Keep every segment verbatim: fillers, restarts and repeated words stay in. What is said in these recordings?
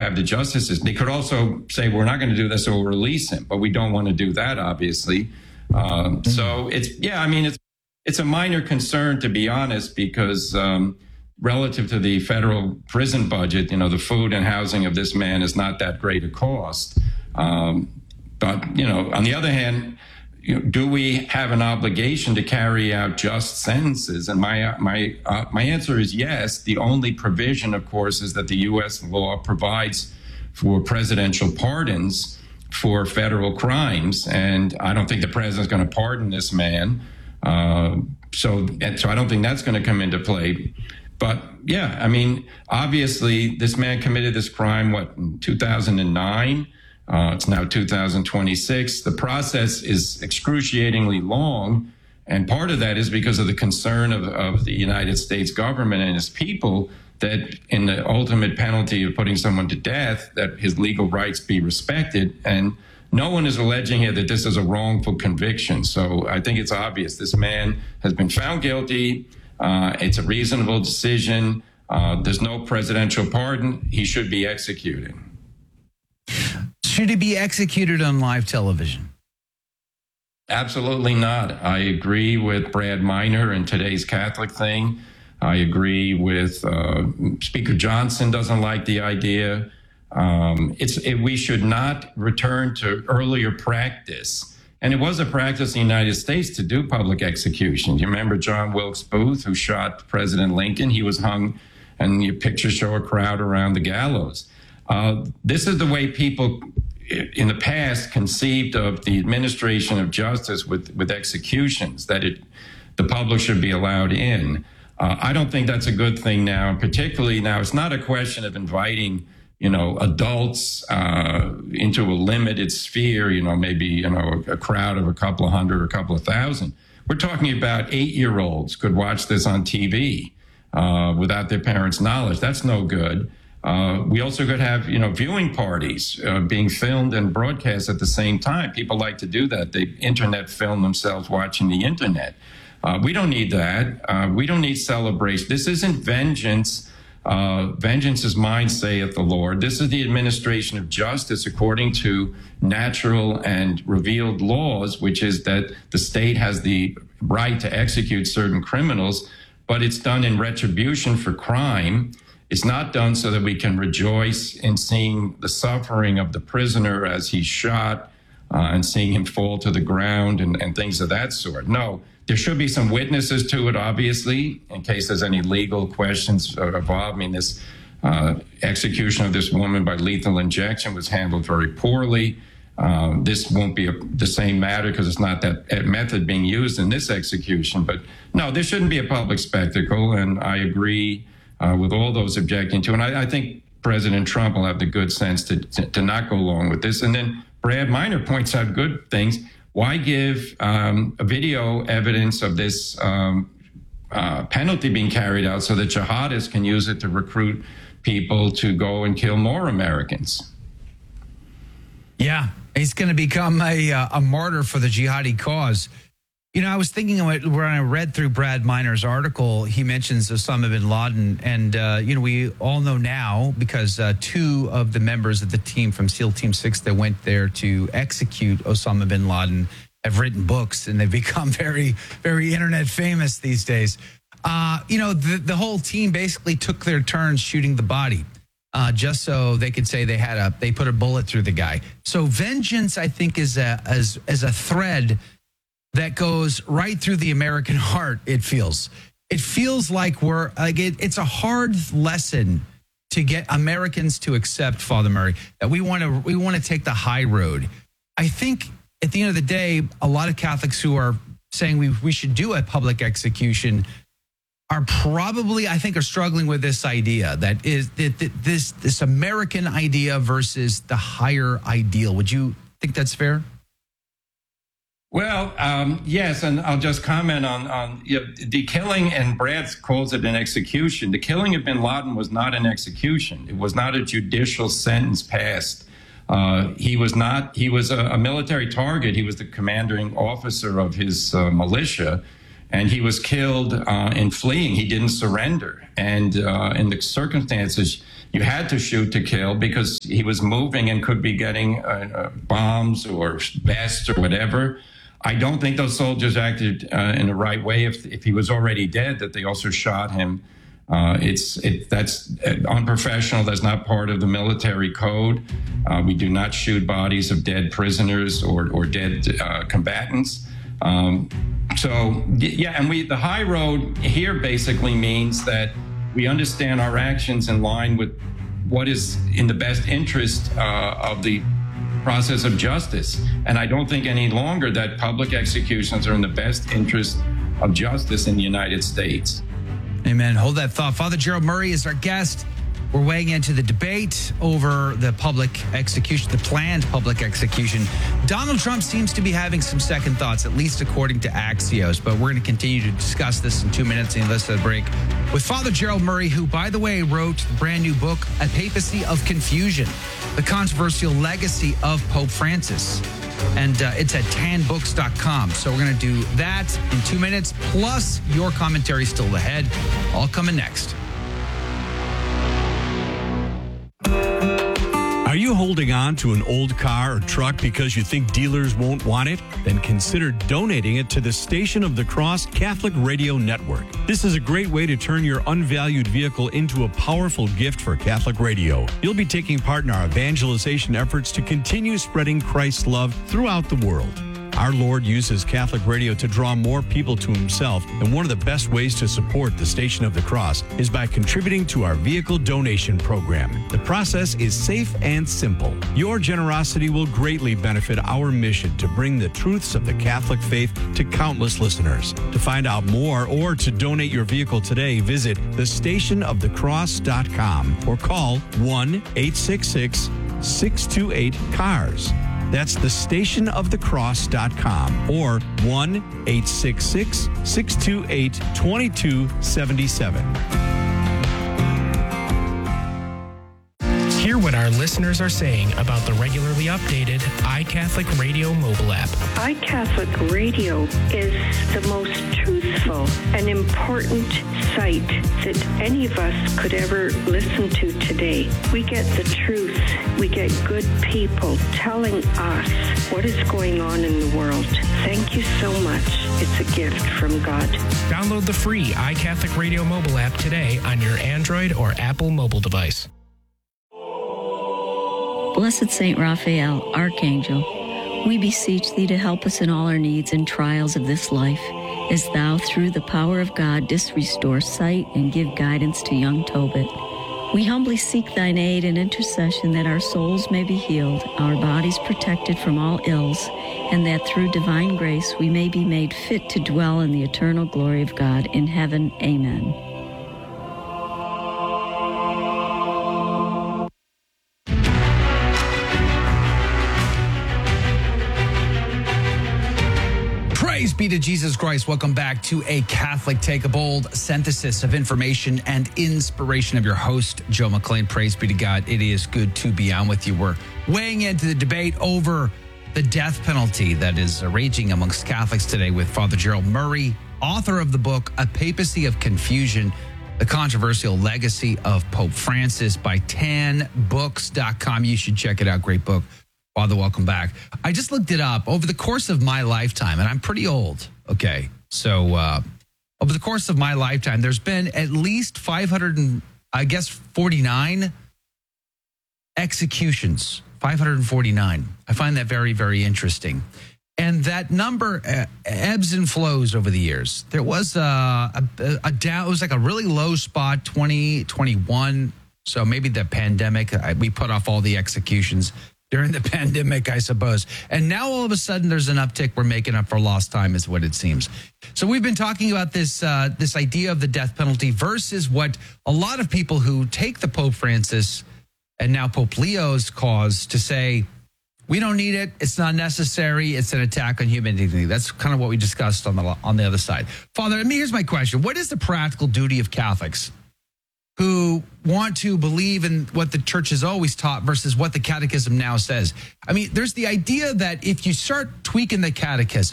have the justices. They could also say, we're not going to do this, so we'll release him. But we don't want to do that, obviously. Um, so it's, yeah, I mean, it's, it's a minor concern, to be honest, because um, relative to the federal prison budget, you know, the food and housing of this man is not that great a cost. Um, but, you know, on the other hand, you know, do we have an obligation to carry out just sentences? And my my uh, my answer is yes. The only provision, of course, is that the U S law provides for presidential pardons for federal crimes, and I don't think the president's going to pardon this man. Uh, so, and so I don't think that's going to come into play. But yeah, I mean, obviously, this man committed this crime what in two thousand nine. Uh, it's now two thousand twenty-six. The process is excruciatingly long. And part of that is because of the concern of, of the United States government and its people that in the ultimate penalty of putting someone to death, that his legal rights be respected. And no one is alleging here that this is a wrongful conviction. So I think it's obvious this man has been found guilty. Uh, it's a reasonable decision. Uh, there's no presidential pardon. He should be executed. Should he be executed on live television? Absolutely not. I agree with Brad Minor in today's Catholic thing. I agree with uh, Speaker Johnson doesn't like the idea. Um, it's it, we should not return to earlier practice. And it was a practice in the United States to do public executions. You remember John Wilkes Booth, who shot President Lincoln? He was hung, and your pictures show a crowd around the gallows. Uh, this is the way people in the past conceived of the administration of justice with, with executions, that it, the public should be allowed in. Uh, I don't think that's a good thing now, and particularly now it's not a question of inviting, you know, adults uh, into a limited sphere, you know, maybe, you know, a, a crowd of a couple of hundred or a couple of thousand. We're talking about eight-year-olds could watch this on T V uh, without their parents' knowledge. That's no good. Uh, we also could have, you know, viewing parties uh, being filmed and broadcast at the same time. People like to do that. They internet film themselves watching the internet. Uh, we don't need that. Uh, we don't need celebration. This isn't vengeance. Uh, vengeance is mine, saith the Lord. This is the administration of justice according to natural and revealed laws, which is that the state has the right to execute certain criminals, but it's done in retribution for crime. It's not done so that we can rejoice in seeing the suffering of the prisoner as he's shot uh, and seeing him fall to the ground and, and things of that sort. No, there should be some witnesses to it, obviously, in case there's any legal questions involved. I mean, this uh, execution of this woman by lethal injection was handled very poorly. Um, this won't be a, the same matter because it's not that method being used in this execution. But no, there shouldn't be a public spectacle, and I agree Uh, with all those objecting to. And I, I think President Trump will have the good sense to, to, to not go along with this. And then Brad Minor points out good things. Why give um, a video evidence of this um, uh, penalty being carried out so that jihadists can use it to recruit people to go and kill more Americans? Yeah, he's going to become a, uh, a martyr for the jihadi cause. You know, I was thinking of it when I read through Brad Minor's article. He mentions Osama bin Laden. And, uh, you know, we all know now because uh, two of the members of the team from SEAL Team six that went there to execute Osama bin Laden have written books, and they've become very, very internet famous these days. Uh, you know, the, the whole team basically took their turns shooting the body uh, just so they could say they had a, they put a bullet through the guy. So vengeance, I think, is a, as, as a thread that goes right through the American heart, it feels. It feels like we're, like it, it's a hard lesson to get Americans to accept, Father Murray, that we want to we want to take the high road. I think at the end of the day, a lot of Catholics who are saying we, we should do a public execution are probably, I think, are struggling with this idea that is that, that this this American idea versus the higher ideal. Would you think that's fair? Well, um, yes, and I'll just comment on, on you know, the killing, and Brad calls it an execution. The killing of bin Laden was not an execution. It was not a judicial sentence passed. Uh, he was not, he was a, a military target. He was the commanding officer of his uh, militia. and he was killed uh, in fleeing. He didn't surrender. And uh, in the circumstances, you had to shoot to kill because he was moving and could be getting uh, uh, bombs or vests or whatever. I don't think those soldiers acted uh, in the right way. If if he was already dead, that they also shot him. Uh, it's it, that's unprofessional. That's not part of the military code. Uh, we do not shoot bodies of dead prisoners or or dead uh, combatants. Um, so yeah, and we the high road here basically means that we understand our actions in line with what is in the best interest uh, of the process of justice. And I don't think any longer that public executions are in the best interest of justice in the United States. Amen. Hold that thought. Father Gerald Murray is our guest. We're weighing into the debate over the public execution, the planned public execution. Donald Trump seems to be having some second thoughts, at least according to Axios. But we're going to continue to discuss this in two minutes and let's have a break with Father Gerald Murray, who, by the way, wrote the brand new book, A Papacy of Confusion, the controversial legacy of Pope Francis. And uh, it's at tan books dot com. So we're going to do that in two minutes, plus your commentary still ahead. All coming next. Are you holding on to an old car or truck because you think dealers won't want it? Then consider donating it to the Station of the Cross Catholic Radio Network. This is a great way to turn your unvalued vehicle into a powerful gift for Catholic radio. You'll be taking part in our evangelization efforts to continue spreading Christ's love throughout the world. Our Lord uses Catholic radio to draw more people to himself, and one of the best ways to support the Station of the Cross is by contributing to our vehicle donation program. The process is safe and simple. Your generosity will greatly benefit our mission to bring the truths of the Catholic faith to countless listeners. To find out more or to donate your vehicle today, visit the station of the cross dot com or call one eight six six, six two eight, C A R S. That's the station of the cross dot com or one eight six six, six two eight, two two seven seven. Hear what our listeners are saying about the regularly updated iCatholic Radio mobile app. iCatholic Radio is the most truthful and important site that any of us could ever listen to today. We get the truth. We get good people telling us what is going on in the world. Thank you so much. It's a gift from God. Download the free iCatholic Radio mobile app today on your Android or Apple mobile device. Blessed Saint Raphael, Archangel, we beseech thee to help us in all our needs and trials of this life, as thou, through the power of God, didst restore sight and give guidance to young Tobit. We humbly seek thine aid and intercession that our souls may be healed, our bodies protected from all ills, and that through divine grace we may be made fit to dwell in the eternal glory of God in heaven. Amen. Praise be to Jesus Christ. Welcome back to A Catholic Take, a bold synthesis of information and inspiration of your host, Joe McLean. Praise be to God. It is good to be on with you. We're weighing into the debate over the death penalty that is raging amongst Catholics today with Father Gerald Murray, author of the book, A Papacy of Confusion, the controversial legacy of Pope Francis, by tan books dot com. You should check it out. Great book. Father, welcome back. I just looked it up over the course of my lifetime, and I'm pretty old. Okay. So uh, over the course of my lifetime, there's been at least five hundred, I guess, forty-nine executions, five hundred forty-nine. I find that very, very interesting. And that number uh, ebbs and flows over the years. There was a, a, a down, it was like a really low spot, twenty twenty-one. So maybe the pandemic, I, we put off all the executions during the pandemic, I suppose. And now all of a sudden there's an uptick. We're making up for lost time is what it seems. So we've been talking about this uh, this idea of the death penalty versus what a lot of people who take the Pope Francis and now Pope Leo's cause to say, we don't need it. It's not necessary. It's an attack on human dignity. That's kind of what we discussed on the on the other side. Father, I mean, here's my question. What is the practical duty of Catholics who want to believe in what the church has always taught versus what the catechism now says? I mean, there's the idea that if you start tweaking the catechism,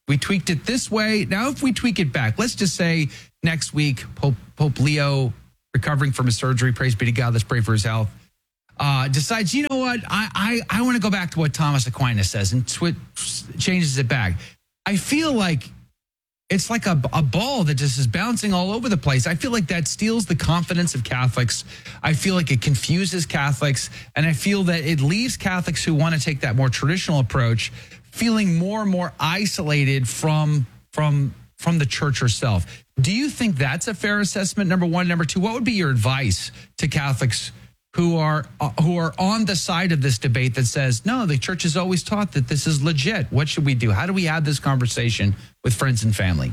We tweaked it this way. Now, if we tweak it back, let's just say next week, Pope, Pope Leo, recovering from his surgery, praise be to God, let's pray for his health, uh, decides, you know what, I I, I want to go back to what Thomas Aquinas says and twi- changes it back. I feel like it's like a, a ball that just is bouncing all over the place. I feel like that steals the confidence of Catholics. I feel like it confuses Catholics. And I feel that it leaves Catholics who want to take that more traditional approach feeling more and more isolated from, from, from the church herself. Do you think that's a fair assessment, number one? Number two, what would be your advice to Catholics who are uh, who are on the side of this debate that says, no, the church has always taught that this is legit? What should we do? How do we have this conversation with friends and family?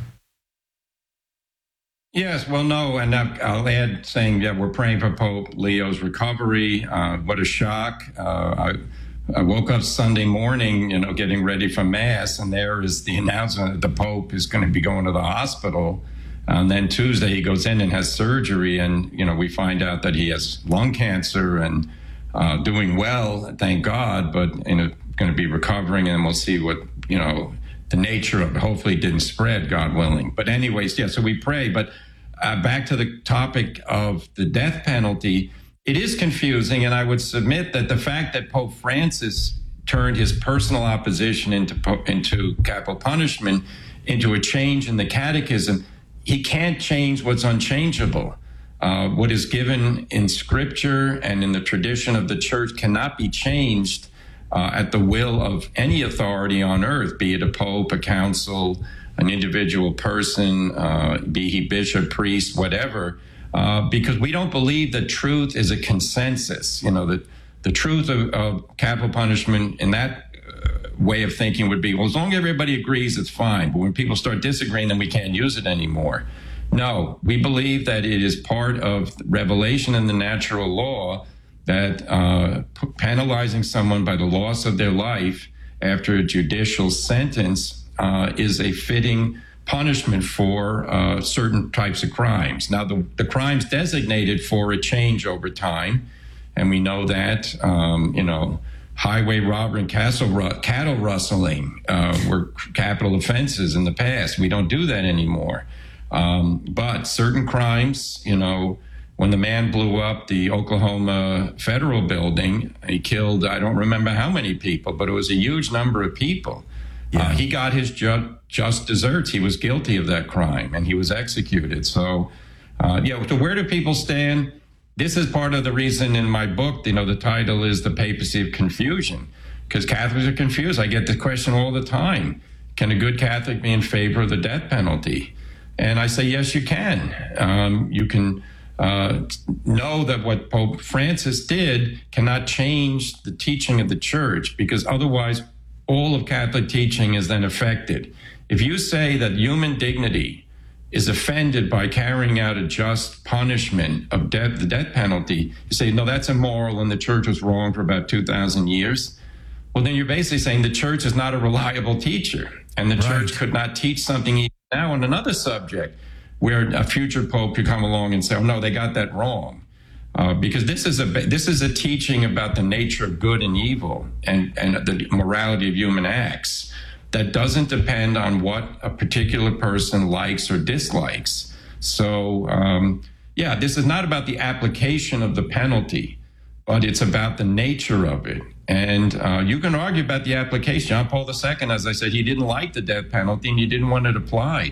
Yes, well, no, and I'll add saying that we're praying for Pope Leo's recovery. Uh, what a shock. Uh, I, I woke up Sunday morning, you know, getting ready for Mass, and there is the announcement that the Pope is going to be going to the hospital. And then Tuesday he goes in and has surgery, and, you know, we find out that he has lung cancer and uh, doing well, thank God, but, you know, going to be recovering, and we'll see what, you know, the nature of it. Hopefully it didn't spread, God willing. But anyways, yeah, so we pray. But uh, back to the topic of the death penalty, it is confusing, and I would submit that the fact that Pope Francis turned his personal opposition into, into capital punishment into a change in the catechism, he can't change what's unchangeable. Uh, what is given in Scripture and in the tradition of the Church cannot be changed uh, at the will of any authority on earth, be it a pope, a council, an individual person, uh, be he bishop, priest, whatever, uh, because we don't believe that truth is a consensus. You know, that the truth of, of capital punishment in that way of thinking would be, well, as long as everybody agrees, it's fine. But when people start disagreeing, then we can't use it anymore. No, we believe that it is part of revelation in the natural law that uh, penalizing someone by the loss of their life after a judicial sentence uh, is a fitting punishment for uh, certain types of crimes. Now, the, the crimes designated for a change over time, and we know that, um, you know, highway robbery and castle, cattle rustling uh, were capital offenses in the past. We don't do that anymore. Um, but certain crimes, you know, when the man blew up the Oklahoma Federal Building, he killed, I don't remember how many people, but it was a huge number of people. Yeah. Uh, he got his ju- just desserts. He was guilty of that crime, and he was executed. So, uh, yeah, so where do people stand? This is part of the reason in my book, you know, the title is The Papacy of Confusion, because Catholics are confused. I get the question all the time. Can a good Catholic be in favor of the death penalty? And I say, yes, you can. Um, you can uh, know that what Pope Francis did cannot change the teaching of the Church, because otherwise all of Catholic teaching is then affected. If you say that human dignity is offended by carrying out a just punishment of death, the death penalty, you say, no, that's immoral and the Church was wrong for about two thousand years. Well, then you're basically saying the Church is not a reliable teacher, and the right. Church could not teach something even now on another subject where a future pope could come along and say, oh, no, they got that wrong. Uh, because this is a this is a teaching about the nature of good and evil and, and the morality of human acts that doesn't depend on what a particular person likes or dislikes. So, um, yeah, this is not about the application of the penalty, but it's about the nature of it. And uh, you can argue about the application. John Paul the Second, as I said, he didn't like the death penalty and he didn't want it applied.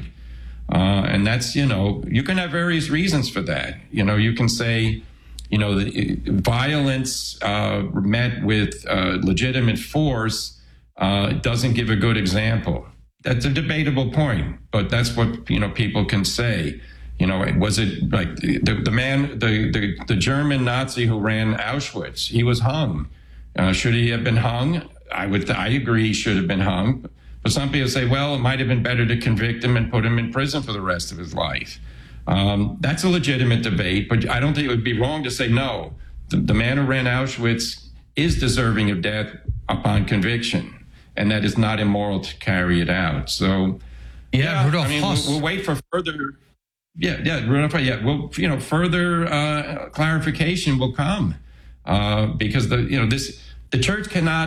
Uh, and that's, you know, you can have various reasons for that. You know, you can say, you know, the violence uh, met with uh, legitimate force uh, doesn't give a good example. That's a debatable point, but that's what, you know, people can say. You know, was it like the, the man, the, the, the German Nazi who ran Auschwitz, he was hung. Uh, should he have been hung? I would, I agree he should have been hung. But some people say, well, it might have been better to convict him and put him in prison for the rest of his life. Um, that's a legitimate debate, but I don't think it would be wrong to say, no, the, the man who ran Auschwitz is deserving of death upon conviction, and that is not immoral to carry it out. So, yeah, yeah Rudolf I mean, Huss. We'll, we'll wait for further, yeah, yeah, Rudolf, yeah, well, you know, further uh, clarification will come uh, because the, you know, this, the Church cannot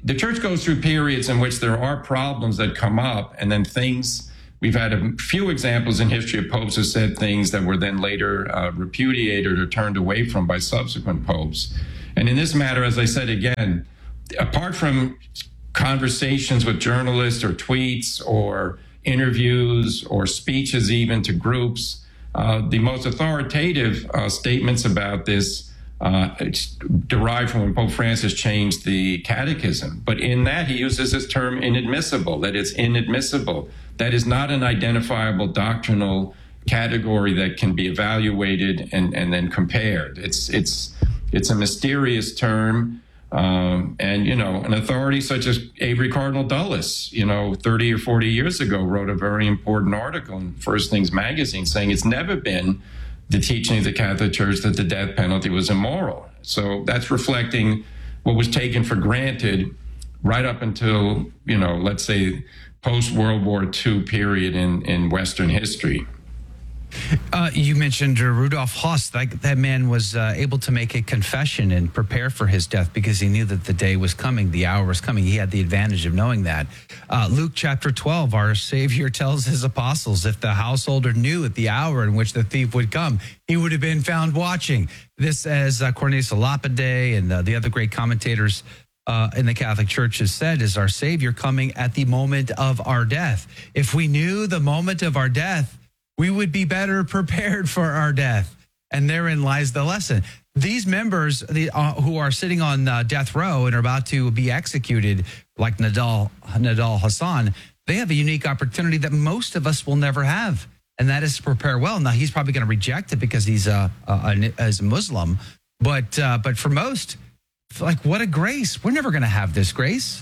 the church goes through periods in which there are problems that come up, and then things, we've had a few examples in history of popes who said things that were then later uh, repudiated or turned away from by subsequent popes. And in this matter, as I said again, apart from conversations with journalists or tweets or interviews or speeches even to groups, uh, the most authoritative uh, statements about this uh, derived from when Pope Francis changed the catechism. But in that, he uses this term inadmissible, that it's inadmissible. That is not an identifiable doctrinal category that can be evaluated and, and then compared. It's, it's, it's a mysterious term. Um, and, you know, an authority such as Avery Cardinal Dulles, you know, thirty or forty years ago, wrote a very important article in First Things magazine saying it's never been the teaching of the Catholic Church that the death penalty was immoral. So that's reflecting what was taken for granted right up until, you know, let's say post-World War Two period in, in Western history. Uh, you mentioned uh, Rudolf Höss. That, that man was uh, able to make a confession and prepare for his death because he knew that the day was coming, the hour was coming. He had the advantage of knowing that. Uh, Luke chapter twelve, our Savior tells his apostles, if the householder knew at the hour in which the thief would come, he would have been found watching. This, as uh, Cornelius Lapide and uh, the other great commentators Uh, in the Catholic Church has said, is our Savior coming at the moment of our death. If we knew the moment of our death, we would be better prepared for our death. And therein lies the lesson. These members the, uh, who are sitting on uh, death row and are about to be executed, like Nadal, Nadal Hassan, they have a unique opportunity that most of us will never have. And that is to prepare well. Now, he's probably going to reject it because he's a, a, a, as a Muslim. But, uh, but for most, like, what a grace. We're never going to have this grace.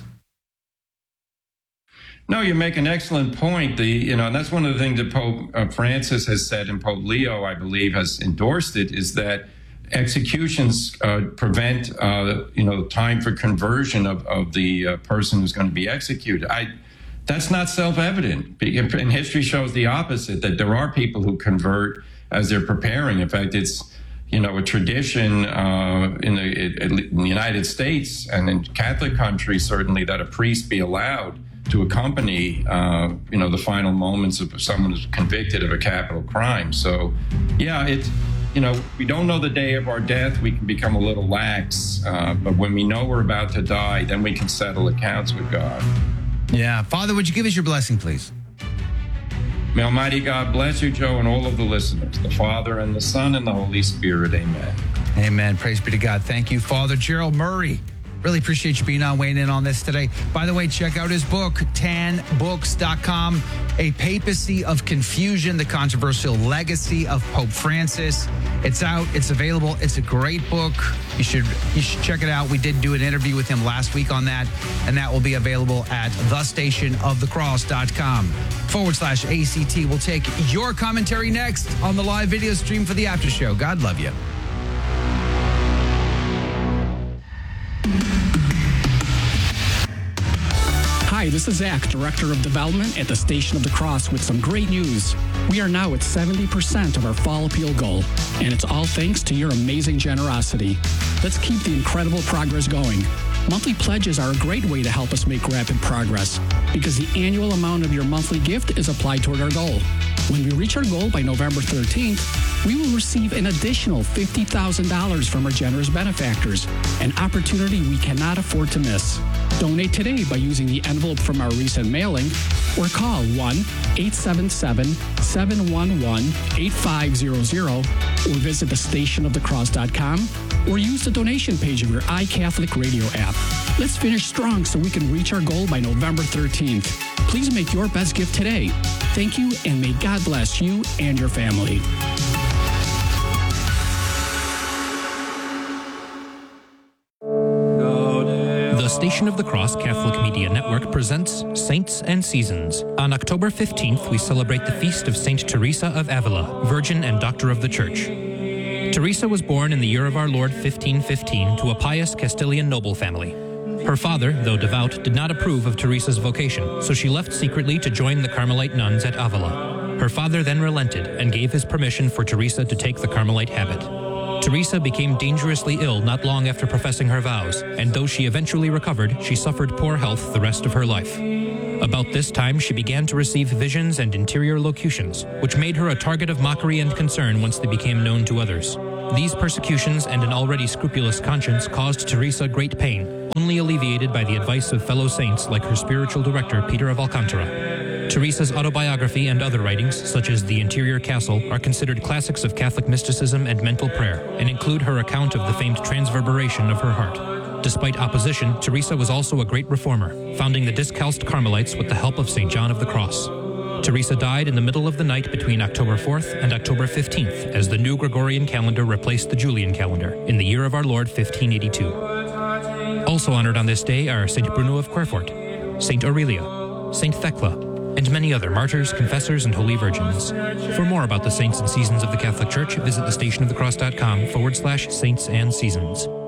No, you make an excellent point. The you know, and that's one of the things that Pope uh, Francis has said, and Pope Leo, I believe, has endorsed it, is that executions uh, prevent uh, you know time for conversion of of the uh, person who's going to be executed. I that's not self-evident, and history shows the opposite. That there are people who convert as they're preparing. In fact, it's you know a tradition uh, in the in the United States and in Catholic countries certainly that a priest be allowed to accompany, uh, you know, the final moments of someone who's convicted of a capital crime. So, yeah, it's, you know, we don't know the day of our death. We can become a little lax. Uh, but when we know we're about to die, then we can settle accounts with God. Yeah. Father, would you give us your blessing, please? May Almighty God bless you, Joe, and all of the listeners, the Father and the Son and the Holy Spirit. Amen. Amen. Praise be to God. Thank you, Father Gerald Murray. Really appreciate you being on, weighing in on this today. By the way, check out his book, tan books dot com, A Papacy of Confusion, the Controversial Legacy of Pope Francis. It's out. It's available. It's a great book. You should you should check it out. We did do an interview with him last week on that, and that will be available at the station of the cross dot com forward slash A C T. We'll take your commentary next on the live video stream for the after show. God love you. Hi, this is Zach, Director of Development at the Station of the Cross, with some great news. We are now at seventy percent of our fall appeal goal, and it's all thanks to your amazing generosity. Let's keep the incredible progress going. Monthly pledges are a great way to help us make rapid progress because the annual amount of your monthly gift is applied toward our goal. When we reach our goal by November thirteenth, we will receive an additional fifty thousand dollars from our generous benefactors, an opportunity we cannot afford to miss. Donate today by using the envelope from our recent mailing or call one eight seven seven, seven one one, eight five zero zero or visit the station of the cross dot com or use the donation page of your iCatholic Radio app. Let's finish strong so we can reach our goal by November thirteenth. Please make your best gift today. Thank you, and may God bless you and your family. The Station of the Cross Catholic Media Network presents Saints and Seasons. On October fifteenth, we celebrate the feast of Saint Teresa of Avila, Virgin and Doctor of the Church. Teresa was born in the year of our Lord fifteen fifteen to a pious Castilian noble family. Her father, though devout, did not approve of Teresa's vocation, so she left secretly to join the Carmelite nuns at Avila. Her father then relented and gave his permission for Teresa to take the Carmelite habit. Teresa became dangerously ill not long after professing her vows, and though she eventually recovered, she suffered poor health the rest of her life. About this time, she began to receive visions and interior locutions, which made her a target of mockery and concern once they became known to others. These persecutions and an already scrupulous conscience caused Teresa great pain, only alleviated by the advice of fellow saints like her spiritual director, Peter of Alcantara. Teresa's autobiography and other writings, such as The Interior Castle, are considered classics of Catholic mysticism and mental prayer, and include her account of the famed transverberation of her heart. Despite opposition, Teresa was also a great reformer, founding the Discalced Carmelites with the help of Saint John of the Cross. Teresa died in the middle of the night between October fourth and October fifteenth, as the new Gregorian calendar replaced the Julian calendar, in the year of our Lord fifteen eighty-two. Also honored on this day are Saint Bruno of Querfurt, Saint Aurelia, Saint Thecla, and many other martyrs, confessors, and holy virgins. For more about the saints and seasons of the Catholic Church, visit thestationofthecross.com forward slash saints and seasons.